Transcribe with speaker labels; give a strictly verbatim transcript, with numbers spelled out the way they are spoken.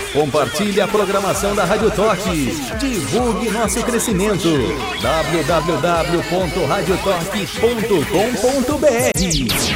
Speaker 1: Compartilhe a programação da Rádio Toque. Divulgue nosso crescimento. w w w ponto radio toque ponto com ponto b r